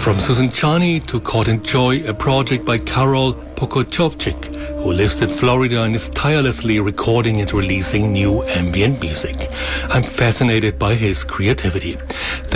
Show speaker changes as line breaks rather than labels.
From Susan Chani to Caught in Joy, a project by Karol Pokochovchik, who lives in Florida and is tirelessly recording and releasing new ambient music. I'm fascinated by his creativity.